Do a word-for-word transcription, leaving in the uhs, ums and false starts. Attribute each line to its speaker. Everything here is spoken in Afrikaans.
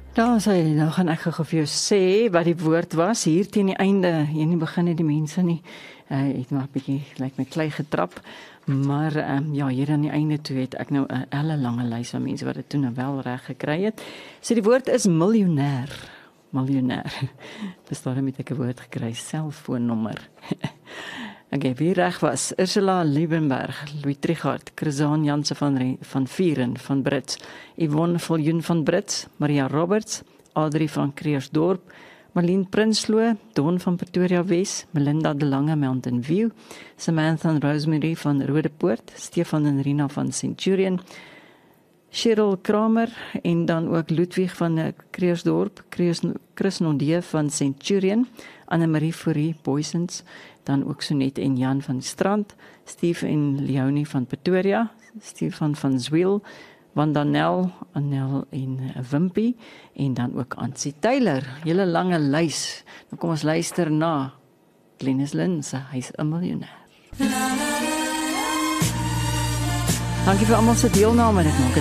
Speaker 1: Daar sê, nou gaan ek gou vir jou sê wat die woord was, hier teen die einde, hier in die begin het die mense nie, uh, het maar 'n bietjie, lyk my klei getrap, maar um, ja, hier aan die einde toe het ek nou 'n elle lange lys van mense wat dit toe nou wel reg gekry het. So die woord is miljonair, miljonair, dus daarom het ek 'n woord gekry, selfoonnommer. Okay, wie reg was? Ursula Liebenberg, Louis Trichardt, Chrisaan Janse van, van Vieren van Brits, Yvonne Viljoen van Brits, Maria Roberts, Adrie van Creersdorp, Marlene Prinsloo, Don van Pretoria Wes, Melinda de Lange, Mountain View, Samantha en Rosemary van Rodepoort, Stefan en Rina van Centurion, Cheryl Kramer en dan ook Ludwig van Creersdorp, Chris Nondee van Centurion, Annemarie Fourie Boysens, dan ook Sonet en Jan van Strand, Steve en Leonie van Pretoria, Stefan van Zwiel, Wanda Nel, Annel en Wimpy, en dan ook Ansie Taylor, hele lange lys. Nou kom ons luister na Glenys Lynn se Hy's 'n Miljonair. Dankie vir almal se deelname, dit maak